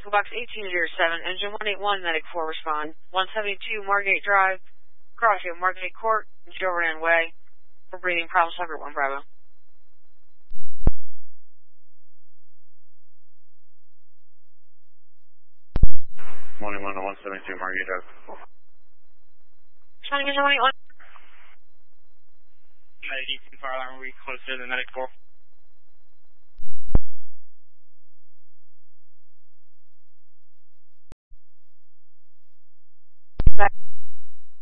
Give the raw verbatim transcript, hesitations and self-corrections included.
Echo Box eighteen zero seven, Engine one eighty-one, Medic four respond. one seventy-two Margate Drive, Crossfield, Margate Court, Joran Way. For breathing problems, Sucker one Bravo. one eighty-one to one seventy-two Margate Drive. Responding Engine one eighty-one. Medic eighteen fire alarm will be closer than Medic four. Back.